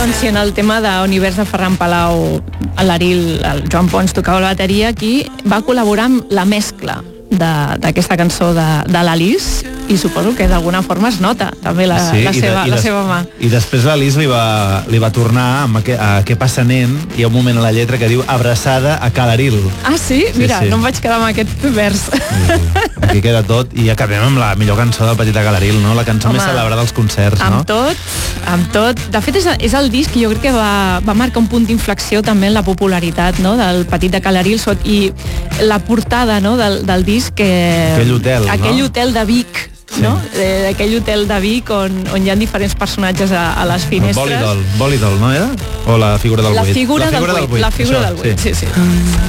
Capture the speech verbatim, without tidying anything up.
doncs, si en el tema d'Univers de Ferran Palau, l'Aril, el Joan Pons tocava la bateria, aquí va col·laborar amb la mescla d'aquesta cançó de, de l'Alice, i suposo que d'alguna forma es nota també la, sí, la, seva, de, la des, seva mà. I després l'Alice li, va, li va tornar amb a, a Què passa nen, hi ha un moment a la lletra que diu abraçada a Ca l'Aril. Ah sí? sí Mira, sí. no em vaig quedar amb aquest vers. Sí, aquí queda tot, i acabem amb la millor cançó del Petit de Ca l'Aril, no? La cançó Home, més celebrada als concerts, amb no? Amb tot, amb tot. De fet, és, és el disc que jo crec que va, va marcar un punt d'inflexió també en la popularitat, no?, del Petit de Ca l'Aril, i la portada, no?, del, del disc que... Aquell hotel, aquell no? hotel de Vic, sí. no? D'aquell hotel de Vic on, on hi ha diferents personatges a, a les finestres. El Bolidol, Bolidol, no era? O la figura del la buit? Figura la figura del buit. La figura Això, del buit, sí, sí. sí.